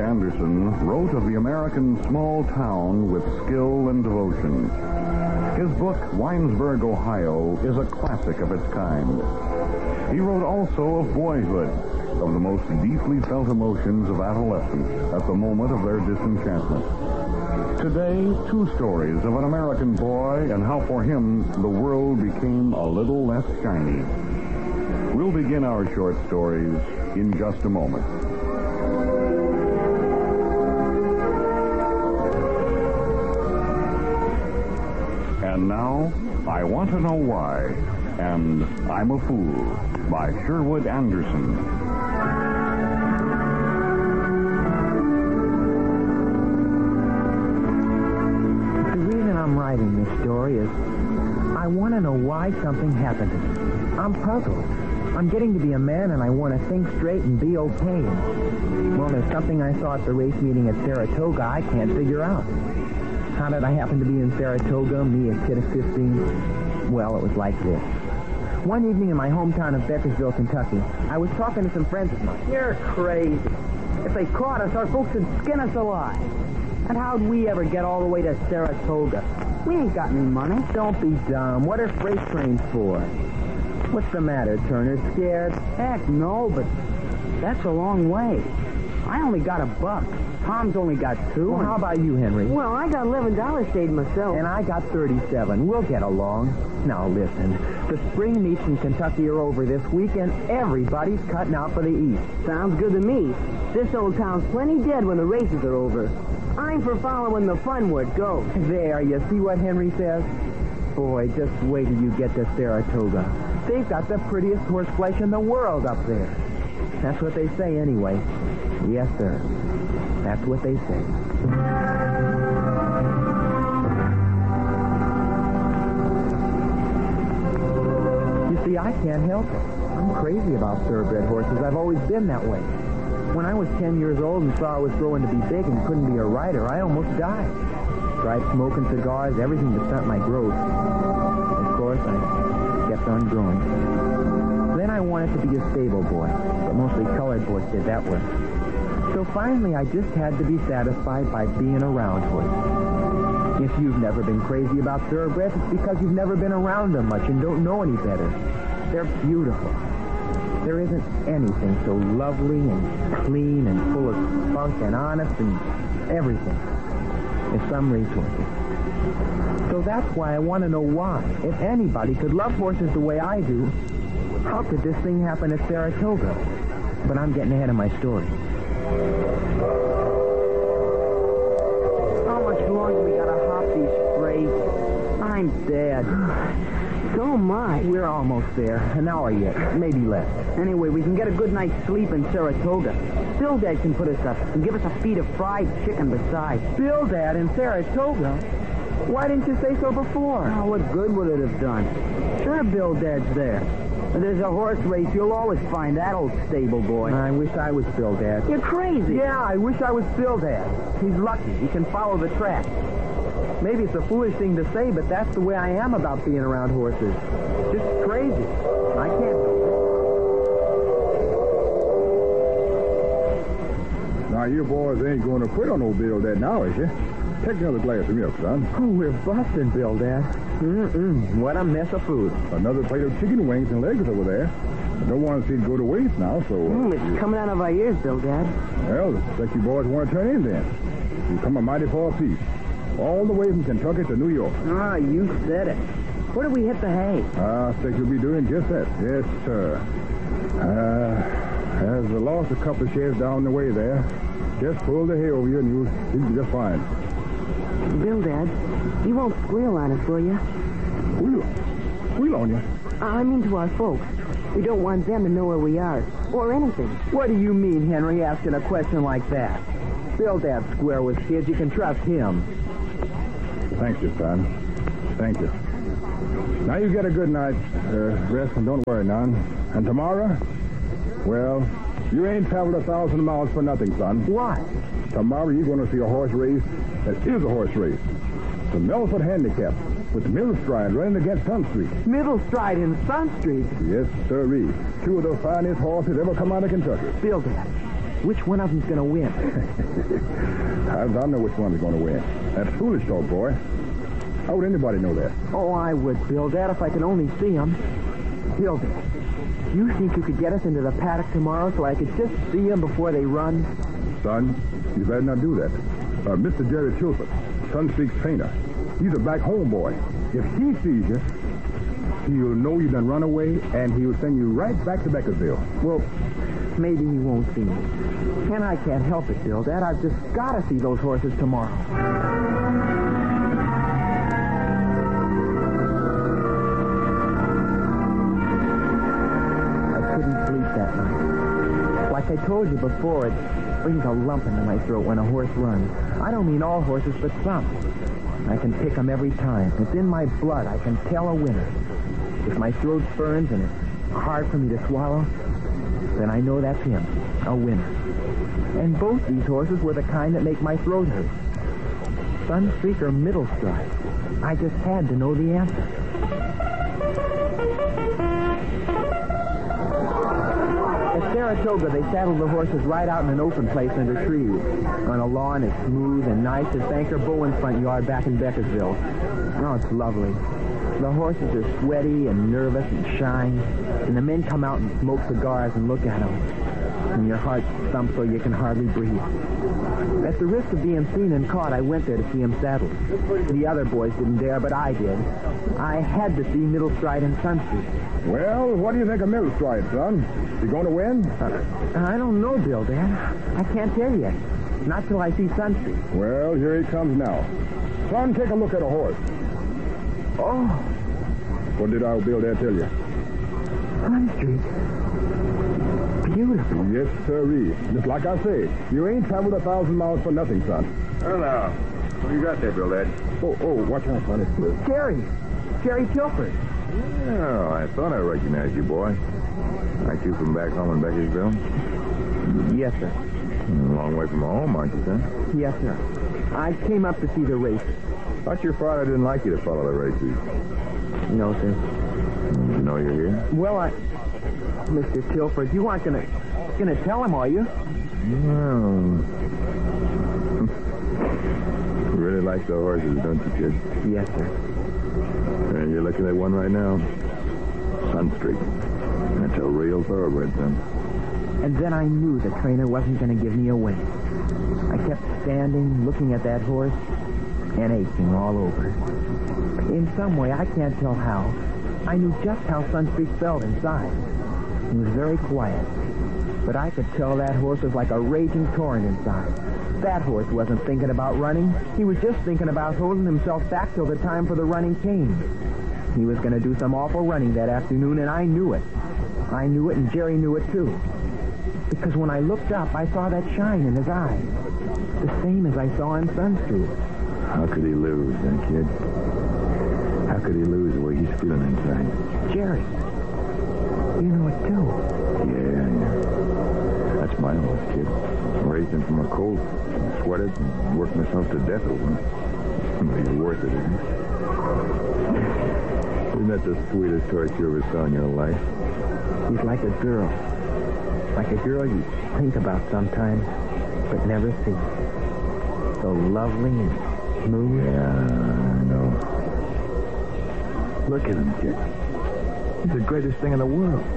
Anderson wrote of the American small town with skill and devotion. His book, Winesburg, Ohio, is a classic of its kind. He wrote also of boyhood, of the most deeply felt emotions of adolescence at the moment of their disenchantment. Today, two stories of an American boy and how for him the world became a little less shiny. We'll begin our short stories in just a moment. And now, I Want to Know Why, and I'm a Fool, by Sherwood Anderson. The reason I'm writing this story is I want to know why something happened to me. I'm puzzled. I'm getting to be a man, and I want to think straight and be okay. Well, there's something I saw at the race meeting at Saratoga I can't figure out. How did I happen to be in Saratoga, me, a kid of 15? Well, it was like this. One evening in my hometown of Beckersville, Kentucky, I was talking to some friends of mine. You're crazy. If they caught us, our folks would skin us alive. And how'd we ever get all the way to Saratoga? We ain't got any money. Don't be dumb. What are freight trains for? What's the matter, Turner? Scared? Heck, no, but that's a long way. I only got $1. Tom's only got $2. Well, how about you, Henry? Well, I got $11 saved myself. And I got 37. We'll get along. Now, listen. The spring meets in Kentucky are over this week, and everybody's cutting out for the East. Sounds good to me. This old town's plenty dead when the races are over. I'm for following the fun where it goes. There, you see what Henry says? Boy, just wait till you get to Saratoga. They've got the prettiest horseflesh in the world up there. That's what they say anyway. Yes, sir. That's what they say. You see, I can't help it. I'm crazy about thoroughbred horses. I've always been that way. When I was 10 years old and saw I was growing to be big and couldn't be a rider, I almost died. Tried smoking cigars, everything to stunt my growth. Of course, I kept on growing. Then I wanted to be a stable boy, but mostly colored boys did that work. So finally, I just had to be satisfied by being around horses. If you've never been crazy about thoroughbreds, it's because you've never been around them much and don't know any better. They're beautiful. There isn't anything so lovely and clean and full of spunk and honest and everything as some racehorses. So that's why I want to know why. If anybody could love horses the way I do, how could this thing happen at Saratoga? But I'm getting ahead of my story. How much longer we gotta hop these freights? I'm dead. So am I. We're almost there. An hour yet, maybe less. Anyway, we can get a good night's sleep in Saratoga. Bildad can put us up and give us a feed of fried chicken besides. Bildad in Saratoga? Why didn't you say so before? Oh, what good would it have done? Sure, Bildad's there. If there's a horse race, you'll always find that old stable boy. I wish I was Bildad. You're crazy. Yeah, I wish I was Bildad. He's lucky. He can follow the track. Maybe it's a foolish thing to say, but that's the way I am about being around horses. Just crazy. I can't help it. Now, you boys ain't going to quit on old Bildad now, is you? Take another glass of milk, son. Oh, we're busting, Bildad. What a mess of food. Another plate of chicken wings and legs over there. I don't want to see it go to waste now, so... it's coming out of our ears, Bildad. Well, looks like you boys want to turn in then. You come a mighty far piece. All the way from Kentucky to New York. Ah, you said it. Where do we hit the hay? I think you'll be doing just that. Yes, sir. As I lost a couple of shares down the way there, just pull the hay over you and you'll be just fine. Bildad, you won't squeal on us, will you? Squeal on you? I mean to our folks. We don't want them to know where we are, or anything. What do you mean, Henry, asking a question like that? Bildad's square with kids. You can trust him. Thank you, son. Thank you. Now you get a good night's rest and don't worry none. And tomorrow, well, you ain't traveled 1,000 miles for nothing, son. Why? Tomorrow you're going to see a horse race that is a horse race. The Melford Handicap with Middle Stride running against Sun Street. Middle Stride in Sun Street? Yes, sirree. Two of the finest horses ever come out of Kentucky. Bildad, Which one of them's going to win? I don't know which one's going to win. That's foolish talk, boy. How would anybody know that? Oh, I would, Bildad, if I could only see him. Bildad, do you think you could get us into the paddock tomorrow so I could just see him before they run? Son, you better not do that. Mr. Jerry Tilford, Sunstreak's trainer. He's a back home boy. If he sees you, he'll know you done run away, and he'll send you right back to Beckersville. Well, maybe he won't see me. And I can't help it, Bildad. I've just got to see those horses tomorrow. I couldn't sleep that night. Like I told you before, it brings a lump into my throat when a horse runs. I don't mean all horses, but some. I can pick them every time. It's in my blood. I can tell a winner. If my throat burns and it's hard for me to swallow, then I know that's him, a winner. And both these horses were the kind that make my throat hurt. Sunstreak or Middle Stride. I just had to know the answer. At Saratoga, they saddled the horses right out in an open place under trees, on a lawn as smooth and nice as Banker Bowen's front yard back in Beckersville. Oh, it's lovely. The horses are sweaty and nervous and shy, and the men come out and smoke cigars and look at them. And your heart thumps so you can hardly breathe. At the risk of being seen and caught, I went there to see him saddled. The other boys didn't dare, but I did. I had to see Middle Stride and Sunstreak. Well, what do you think of Middle Stride, son? You going to win? I don't know, Bildad. I can't tell yet. Not till I see Sunstreak. Well, here he comes now. Son, take a look at a horse. Oh, What did our Bildad tell you? Sunstreak. Beautiful. Yes, sirree. Just like I say, you ain't traveled 1,000 miles for nothing, son. Well, now, what you got there, Bildad? Oh, watch out, son. It's Jerry Tilford. Oh, I thought I recognized you, boy. Aren't you from back home in Beckersville? Yes, sir. A long way from home, aren't you, son? Yes, sir. I came up to see the race. Thought your father didn't like you to follow the races. No, sir. Did you know you're here? Well, Mr. Tilford, you aren't gonna tell him, are you? Well, you really like the horses, don't you, kid? Yes, sir. And you're looking at one right now. Sunstreak. That's a real thoroughbred, son. And then I knew the trainer wasn't going to give me away. I kept standing, looking at that horse, and aching all over. In some way, I can't tell how, I knew just how Sunstreak felt inside. He was very quiet, but I could tell that horse was like a raging torrent inside. That horse wasn't thinking about running. He was just thinking about holding himself back till the time for the running came. He was going to do some awful running that afternoon, and I knew it. I knew it, and Jerry knew it, too. Because when I looked up, I saw that shine in his eyes. The same as I saw in Sunstreak. How could he lose, then, kid? How could he lose the way he's feeling inside? Jerry, you know it, too. Yeah. That's my horse, kid. Raised him from a colt, sweated, and worked myself to death over him. But he's worth it, isn't he? Isn't that the sweetest horse you ever saw in your life? He's like a girl. Like a girl you think about sometimes, but never see. So lovely and smooth. Yeah, I know. Look at him, kid. He's the greatest thing in the world.